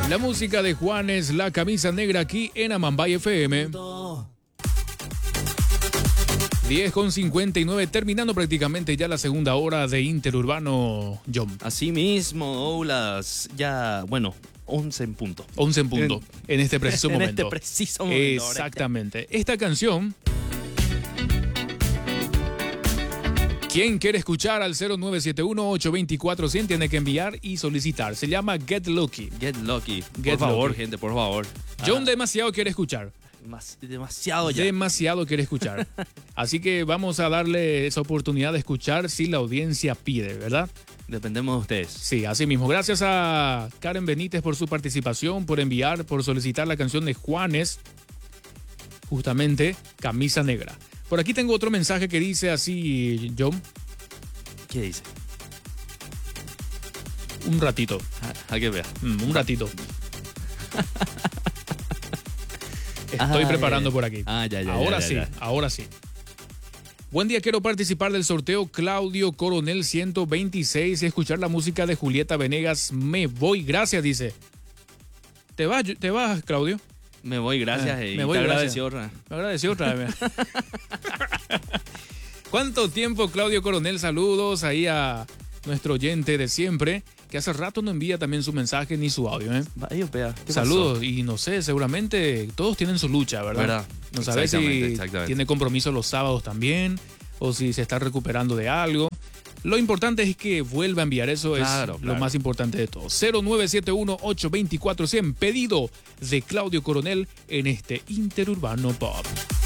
La música de Juanes, La Camisa Negra, aquí en Amambay FM. 10:59, terminando prácticamente ya la segunda hora de Interurbano, John. Así mismo, Oulas, ya, bueno, 11 en punto. 11 en punto, en este preciso momento. En este preciso momento. Exactamente. Esta canción, ¿quién quiere escuchar al 0971-824-100? Tiene que enviar y solicitar. Se llama Get Lucky. Get Lucky. Get Por favor, Lucky. gente, por favor. John demasiado quiere escuchar. Demasiado ya. Demasiado quiere escuchar. Así que vamos a darle esa oportunidad de escuchar si la audiencia pide, ¿verdad? Dependemos de ustedes. Sí, así mismo. Gracias a Karen Benítez por su participación, por enviar, por solicitar la canción de Juanes, justamente Camisa Negra. Por aquí tengo otro mensaje que dice así, John. ¿Qué dice? Un ratito. A que vea. Un ratito. Estoy preparando por aquí. Ahora sí. Buen día, quiero participar del sorteo Claudio Coronel 126 y escuchar la música de Julieta Venegas. Me voy, gracias, dice. ¿Te vas, Claudio? Me voy, gracias. Me voy, te gracias. agradecí otra. Me agradeció otra vez. ¿Cuánto tiempo, Claudio Coronel? Saludos ahí a nuestro oyente de siempre, que hace rato no envía también su mensaje ni su audio, ¿eh? Saludos, y no sé, seguramente todos tienen su lucha, ¿verdad? No sabes si tiene compromiso los sábados también, o si se está recuperando de algo. Lo importante es que vuelva a enviar, eso es lo más importante de todo. 0971-824-100, pedido de Claudio Coronel en este Interurbano Pop.